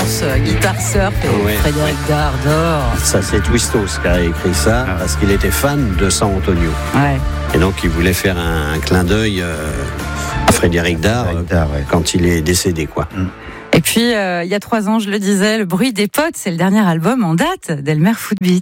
ambiance guitare surf et Frédéric Dard dehors. Ça, c'est Twistos qui a écrit ça parce qu'il était fan de San Antonio. Ouais. Et donc, il voulait faire un clin d'œil à Frédéric Dard quand il est décédé, quoi. Et puis, il y a 3 ans, je le disais, Le bruit des potes, c'est le dernier album en date d'Elmer Footbeat.